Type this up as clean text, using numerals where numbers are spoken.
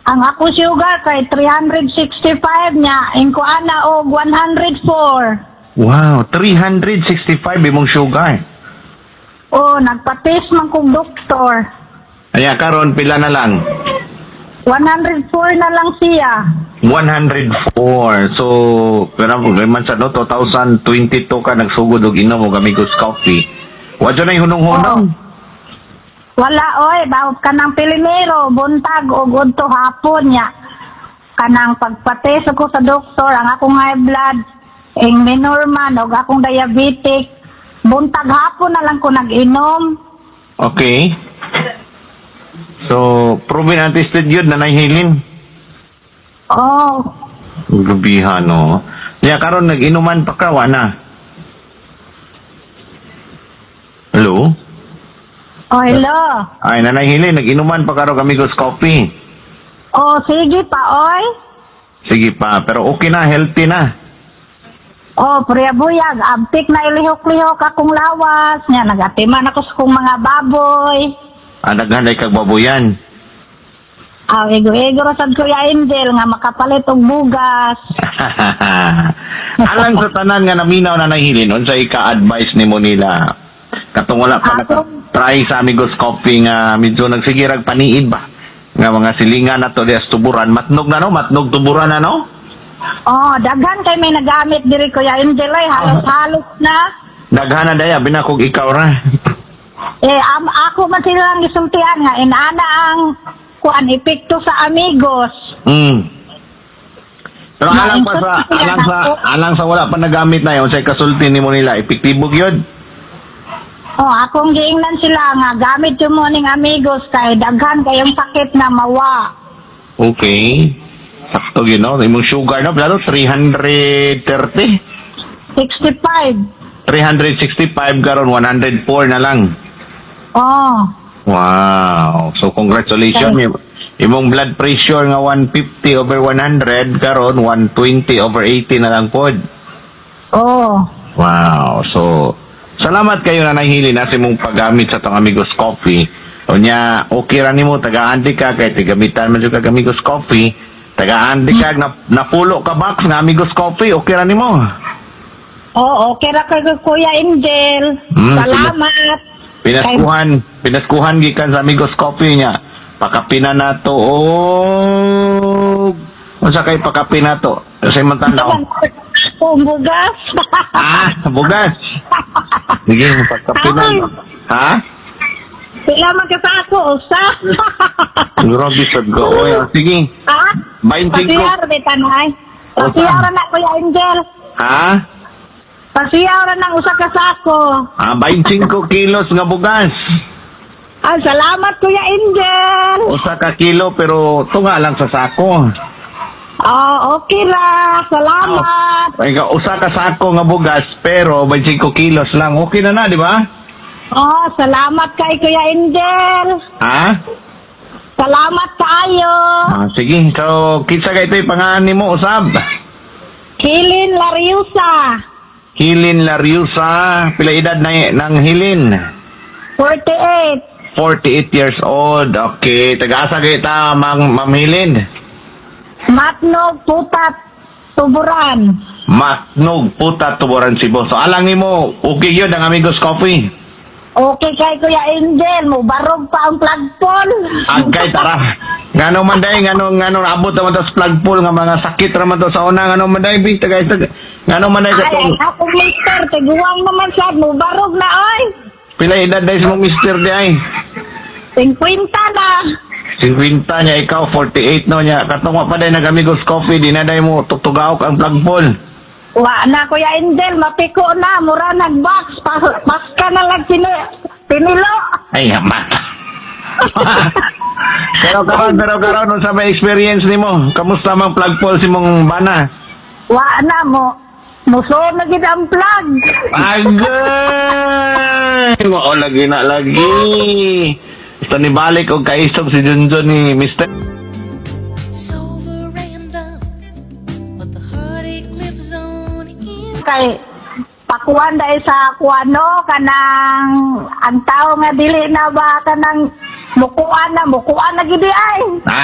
Ang ako sugar kay 365 niya, ingko ana og 104. Wow, 365 imong sugar. Oh, nagpa-test man kong doktor. Aya karon pila na lang? 104 na lang siya. 104. So, pero man sa no 2022 ka nagsugod og inom og Amigos Coffee. Wa jud nay hunong-hunong. Wala oy, bawat ka ng Pilimero, buntag o to hapon niya. Kanang pagpates ko sa doktor, ang akong high blood, ang minorman, o akong diabetic, buntag hapon na lang ko nag-inom. Okay. So, proven and tested yun na nahihilin. Oh. Gabihan, no? Kaya karon nag-inuman pa ka, wana. Hello? Oh, hello. Ay, nanahili, nag-inuman pa karo Amigos Coffee. Oh, sige pa, oy. Sige pa, pero okay na, healthy na. Oh, priyabuyag, abtik na ilihok-lihok akong lawas. Nga, nagatiman ako sa kong mga baboy. Naghanday kag baboyan. Ego-ego rasad Kuya Angel nga makapalit og bugas. Alang sa tanan nga naminaw na nahilin, unsa ika-advise nimo nila? Katong wala pa try sa Amigos Coffee nga medyo nagsigirag paniid ba? Nga mga silingan na to dias tuburan. Matnog na no? Matnog tuburan na no? Oh, daghan kay may nagamit diri Kuya Angel ay halos-halos na. Daghan na daya, binakog ikaw ra. Ako man silang gisultihan nga inaana ang kuan epekto sa Amigos. Pero alang sa wala pa nagamit na yun, sa kasulti nimo nila, epektibo gyud. Oh, akong giingnan sila nga gamit yung morning Amigos kay daghan kayong sakit na mawa. Okay. Sakto yun, no? Imong sugar, no? Lalo, 330? 65. 365 karon 104 na lang. Oh. Wow. So, congratulations. Imong blood pressure nga 150/100 karon 120/80 na lang pod. Oh. Wow. So, salamat kayo na nahili na sa imong paggamit sa tong Amigos Coffee. O niya, okay ra nimo taga-andi ka kay tigamitan man jud kag Amigos Coffee. Taga-andi ka napulo ka box nga Amigos Coffee, okay ra nimo. Oh, okay ra kay Kuya Angel. Salamat. Pinaskuhan gikan sa Amigos Coffee niya. Pakapina na to. Unsa kay pakapina to? Kasi man tanaw. Bugas. Bugas. Sige, pagkapina. Ha? Sila magkasako, usa. Grabe sa go. Sige. Ha? 25. Pasiyar, betanay. Pasiyar na, Kuya Angel. Ha? Pasiyar na usa kasako. 25 kilos nga bugas. Salamat, Kuya Angel. Usa ka kilo, pero tunga lang sa sako. Okay ra. Salamat. Usa ka sako nga bugas, pero 25 kilos lang. Okay na, di ba? Salamat kay Kuya Angel. Ha? Salamat kayo. Sige. So, kitsa ka ito yung pangalan mo, usab? Hilin Lariusa. Hilin Lariusa. Pila edad ng Hilin? 48. 48 years old. Okay. Taga-asa kita, Ma'am Hilin? Matnog, Putat, Tuburan. Matnog, Putat, Tuburan, Cebu. So, alang mo, okay yun ang Amigos Coffee? Okay kay Kuya Angel, mo barog pa ang flagpole. Agay, tara. Ngano man day, ngano abot naman to sa flagpole, nga mga sakit naman to sa una, ngano man day, ngano man day katong... Ay, ako mister, tiguang naman siya, mo barog na ay. Pila edad day sa mong mister di ay? 50 na. 50 niya, ikaw 48 no niya. Katong pa day nag-Amigos Coffee, di na day mo tutugaw ang flagpole. Wa na Kuya Angel, mapiko na, mura nag-box, pas ka na lang pinilo. Ay, hamat. pero karon sa may experience nimo, kamusta mang flagpole si mong bana? Wa na mo. Muso na gid ang plug. Agay! Mao lagi na lagi. Ito ni balik og kaisog si Junjun ni Mr. Kay pakuan dahil sa kuano kanang ang tao nga dili na ba kanang mukuan na gidi ay.